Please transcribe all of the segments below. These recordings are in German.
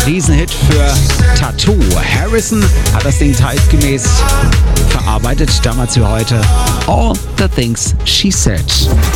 Riesenhit für Tattoo. Harrison hat das Ding zeitgemäß verarbeitet, damals wie heute. All the Things She Said.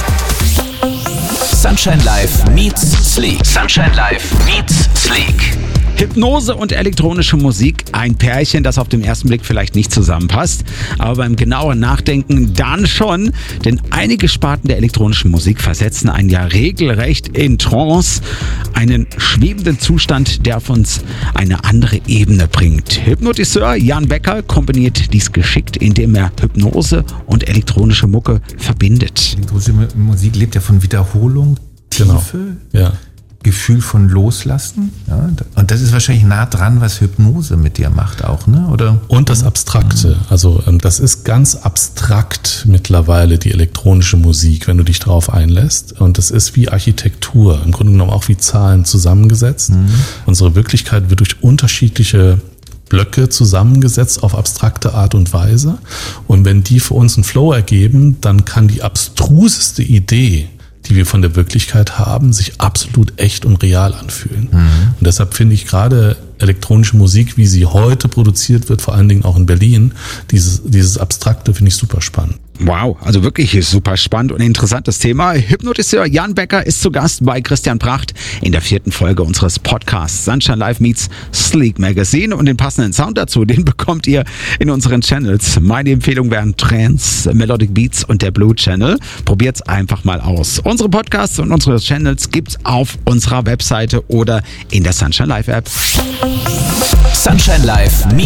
Sunshine Live meets Sleek. Sunshine Live meets Sleek. Hypnose und elektronische Musik, ein Pärchen, das auf den ersten Blick vielleicht nicht zusammenpasst, aber beim genaueren Nachdenken dann schon, denn einige Sparten der elektronischen Musik versetzen einen ja regelrecht in Trance, einen schwebenden Zustand, der auf uns eine andere Ebene bringt. Hypnotiseur Jan Becker kombiniert dies geschickt, indem er Hypnose und elektronische Mucke verbindet. Elektronische Musik lebt ja von Wiederholung, Tiefe, ja. Gefühl von Loslassen. Ja? Und das ist wahrscheinlich nah dran, was Hypnose mit dir macht auch, ne? Oder? Und das Abstrakte. Also das ist ganz abstrakt mittlerweile, die elektronische Musik, wenn du dich darauf einlässt. Und das ist wie Architektur, im Grunde genommen auch wie Zahlen zusammengesetzt. Unsere Wirklichkeit wird durch unterschiedliche Blöcke zusammengesetzt auf abstrakte Art und Weise. Und wenn die für uns einen Flow ergeben, dann kann die abstruseste Idee, die wir von der Wirklichkeit haben, sich absolut echt und real anfühlen. Und deshalb finde ich gerade elektronische Musik, wie sie heute produziert wird, vor allen Dingen auch in Berlin, dieses Abstrakte finde ich super spannend. Wow, also wirklich super spannend und interessantes Thema. Hypnotiseur Jan Becker ist zu Gast bei Christian Pracht in der 4. Folge unseres Podcasts Sunshine Live meets Sleek Magazine und den passenden Sound dazu, den bekommt ihr in unseren Channels. Meine Empfehlung wären Trance, Melodic Beats und der Blue Channel. Probiert's einfach mal aus. Unsere Podcasts und unsere Channels gibt's auf unserer Webseite oder in der Sunshine Live App. Sunshine Live meets